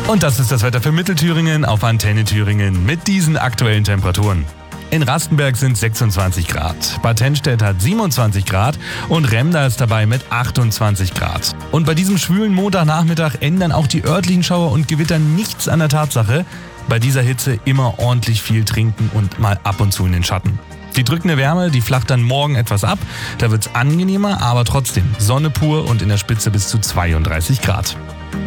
Und das ist das Wetter für Mittelthüringen auf Antenne Thüringen mit diesen aktuellen Temperaturen. In Rastenberg sind 26 Grad, Bad Tennstedt hat 27 Grad und Remda ist dabei mit 28 Grad. Und bei diesem schwülen Montagnachmittag ändern auch die örtlichen Schauer und Gewitter nichts an der Tatsache, bei dieser Hitze immer ordentlich viel trinken und mal ab und zu in den Schatten. Die drückende Wärme, die flacht dann morgen etwas ab, da wird's angenehmer, aber trotzdem Sonne pur und in der Spitze bis zu 32 Grad.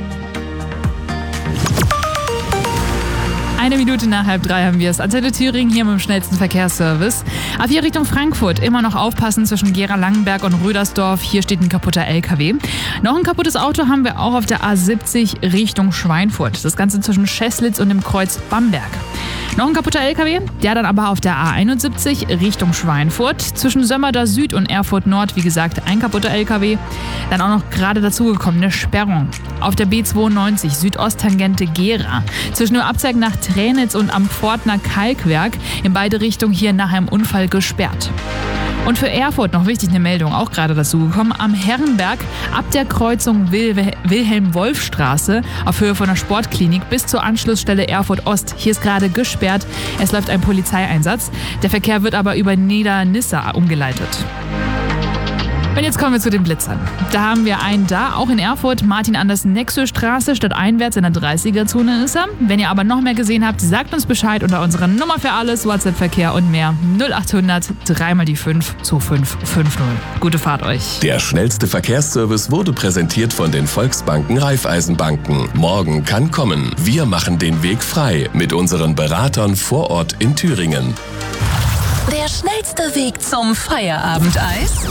1 Minute nach 2:30 haben wir es. Antenne Thüringen hier mit dem schnellsten Verkehrsservice. Ab hier Richtung Frankfurt immer noch aufpassen zwischen Gera-Langenberg und Rüdersdorf. Hier steht ein kaputter LKW. Noch ein kaputtes Auto haben wir auch auf der A70 Richtung Schweinfurt. Das Ganze zwischen Scheßlitz und dem Kreuz Bamberg. Noch ein kaputter LKW, der dann aber auf der A71 Richtung Schweinfurt. Zwischen Sömmerda Süd und Erfurt Nord, wie gesagt, ein kaputter LKW. Dann auch noch gerade dazugekommen eine Sperrung auf der B92 Südosttangente Gera. Zwischen dem Abzweig nach Tränitz und am Pfortner Kalkwerk in beide Richtungen hier nach einem Unfall gesperrt. Und für Erfurt noch wichtig eine Meldung, auch gerade dazugekommen. Am Herrenberg ab der Kreuzung Wilhelm-Wolf-Straße auf Höhe von der Sportklinik bis zur Anschlussstelle Erfurt-Ost. Hier ist gerade gesperrt. Es läuft ein Polizeieinsatz. Der Verkehr wird aber über Niedernisse umgeleitet. Und jetzt kommen wir zu den Blitzern. Da haben wir einen auch in Erfurt, Martin-Andersen-Nexö-Straße, stadteinwärts in der 30er-Zone ist er. Wenn ihr aber noch mehr gesehen habt, sagt uns Bescheid unter unserer Nummer für alles, WhatsApp-Verkehr und mehr 0800 3x5 2550. Gute Fahrt euch. Der schnellste Verkehrsservice wurde präsentiert von den Volksbanken Raiffeisenbanken. Morgen kann kommen. Wir machen den Weg frei mit unseren Beratern vor Ort in Thüringen. Der schnellste Weg zum Feierabendeis?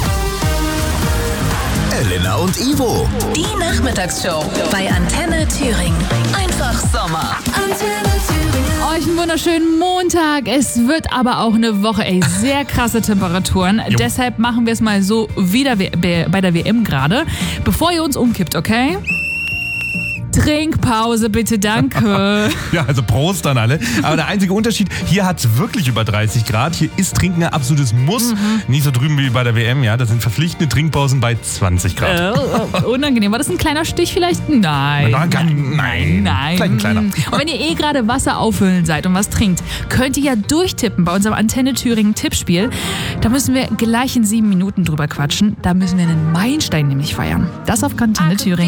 Elena und Ivo. Die Nachmittagsshow bei Antenne Thüringen. Einfach Sommer. Antenne Thüringen. Euch einen wunderschönen Montag. Es wird aber auch eine Woche, sehr krasse Temperaturen. Deshalb machen wir es mal so wie bei der WM gerade. Bevor ihr uns umkippt, okay? Trinkpause bitte, danke. Ja, also Prost an alle. Aber der einzige Unterschied, hier hat es wirklich über 30 Grad. Hier ist Trinken ein absolutes Muss. Nicht so drüben wie bei der WM, ja. Das sind verpflichtende Trinkpausen bei 20 Grad. Unangenehm. War das ein kleiner Stich vielleicht? Nein. Nein. Vielleicht ein kleiner. Und wenn ihr gerade Wasser auffüllen seid und was trinkt, könnt ihr ja durchtippen bei unserem Antenne Thüringen Tippspiel. Da müssen wir gleich in 7 Minuten drüber quatschen. Da müssen wir einen Meilenstein nämlich feiern. Das auf Antenne Thüringen.